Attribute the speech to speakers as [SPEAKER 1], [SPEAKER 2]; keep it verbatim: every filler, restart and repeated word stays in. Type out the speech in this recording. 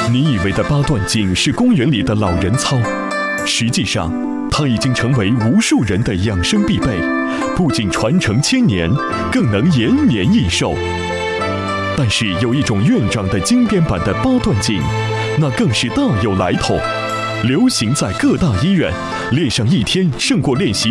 [SPEAKER 1] 你以为的八段锦是公园里的老人操，实际上它已经成为无数人的养生必备，不仅传承千年，更能延年益寿。但是有一种院长的经典版的八段锦，那更是大有来头，流行在各大医院，练上一天胜过练习